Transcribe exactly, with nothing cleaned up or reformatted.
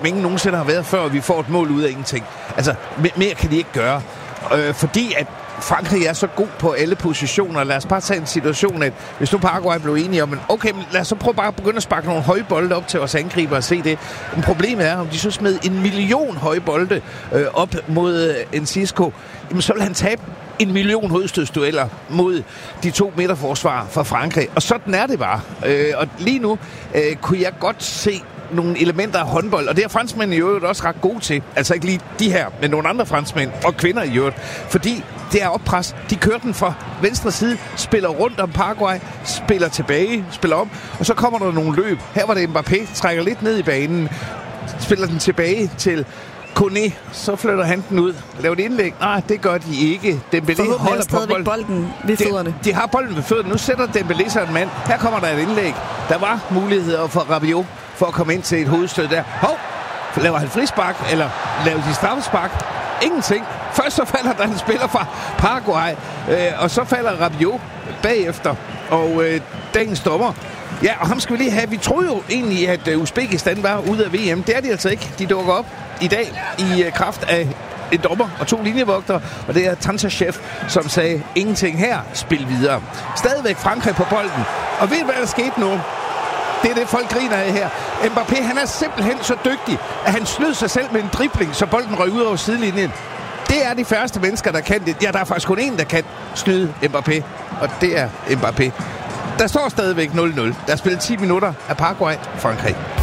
som ingen nogensinde har været før, og vi får et mål ud af ingenting. Altså, mere kan de ikke gøre. Øh, fordi at Frankrig er så god på alle positioner. Lad os bare tage en situation, at hvis nu Paraguay blev enige om, okay, men lad os så prøve bare at begynde at sparke nogle høje bolde op til vores angriber og se det. Men problemet er, om de så smed en million høje bolde øh, op mod øh, Enciso, jamen så vil han tabe en million hovedstødsdueller mod de to midterforsvar fra Frankrig. Og sådan er det bare. Øh, og lige nu øh, kunne jeg godt se nogle elementer af håndbold, og det er franskmændene i øvrigt også ret gode til. Altså ikke lige de her, men nogle andre franskmænd og kvinder i øvrigt. Fordi det er oppres. De kører den fra venstre side, spiller rundt om Paraguay, spiller tilbage, spiller om, og så kommer der nogle løb. Her var det Mbappé, trækker lidt ned i banen, spiller den tilbage til Koné, så flytter han den ud. Laver det indlæg? Nej, det gør de ikke. Dembélé holder på bolden. bolden ved fødderne. De, de har bolden ved fødderne. Nu sætter Dembélé sig en mand. Her kommer der et indlæg. Der var muligheder for Rabiot for at komme ind til et hovedstød der. Hov! Laver han frispark, eller laver de straffespark? Ingenting. Først så falder der en spiller fra Paraguay, øh, og så falder Rabiot bagefter. Og øh, dagens dommer, ja, og ham skal vi lige have. Vi troede jo egentlig, at uh, Uzbekistan var ude af V M. Det er de altså ikke. De dukker op i dag i uh, kraft af en dommer og to linjevogtere, og det er Tantashev, som sagde, ingenting her, spil videre. Stadigvæk Frankrig på bolden. Og ved I, hvad der skete nu? Det er det, folk griner af her. Mbappé, han er simpelthen så dygtig, at han snød sig selv med en dribling, så bolden røg ud over sidelinjen. Det er de færreste mennesker, der kan det. Ja, der er faktisk kun en, der kan snyde Mbappé, og det er Mbappé. Der står stadigvæk nul nul. Der er spillet ti minutter af Paraguay, Frankrig.